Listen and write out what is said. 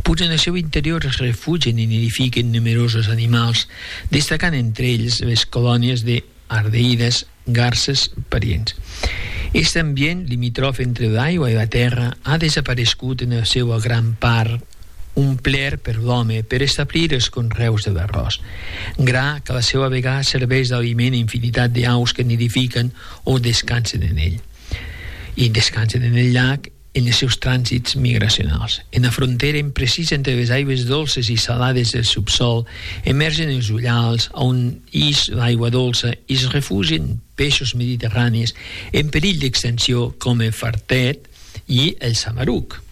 Pur en el seu interior es refugien i nidifiquen numerosos animals, destacant entre ells les colònies d'ardeïdes, garces parients. Aquest ambient limítrof entre l'aigua i la terra ha desaparegut en la seva gran part omplert per l'home per establir els conreus de l'arròs, gra que a la seva vegada serveix d'aliment a infinitat d'aus que nidifiquen o descansen en ell, i descansen en el llac en els seus trànsits migracionals. En la frontera imprecisa entre les aigües dolces i salades del subsol emergen els ullals on ix l'aigua dolça i es refugien peixos mediterranis en perill d'extinció com el fartet i el samaruc.